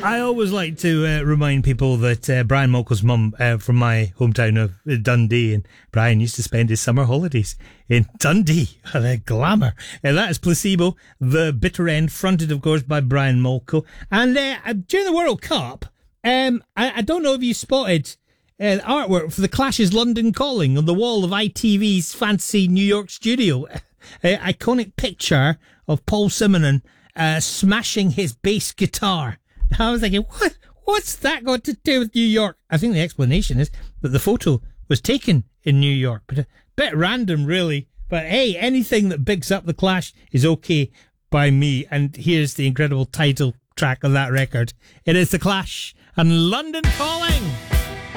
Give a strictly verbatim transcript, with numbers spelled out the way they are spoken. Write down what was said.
I always like to uh, remind people that uh, Brian Molko's mum uh, from my hometown of uh, Dundee, and Brian used to spend his summer holidays in Dundee. The glamour. And that is Placebo, the bitter end, fronted, of course, by Brian Molko. And uh, during the World Cup, um, I, I don't know if you spotted uh, artwork for the Clash's London Calling on the wall of I T V's fancy New York studio. An iconic picture of Paul Simonon uh, smashing his bass guitar. I was thinking, what? What's that got to do with New York? I think the explanation is that the photo was taken in New York, but a bit random, really. But hey, anything that bigs up the Clash is okay by me. And here's the incredible title track of that record. It is The Clash and London Calling.